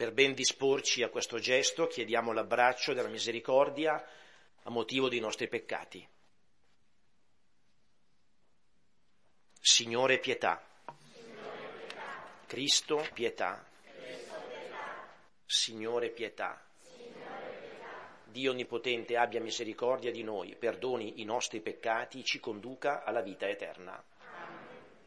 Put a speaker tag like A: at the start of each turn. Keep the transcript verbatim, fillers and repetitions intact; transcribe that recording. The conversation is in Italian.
A: Per ben disporci a questo gesto chiediamo l'abbraccio della misericordia a motivo dei nostri peccati. Signore pietà.
B: Signore, pietà.
A: Cristo pietà.
B: Cristo, pietà.
A: Signore pietà.
B: Signore, pietà.
A: Dio Onnipotente abbia misericordia di noi, perdoni i nostri peccati, ci conduca alla vita eterna.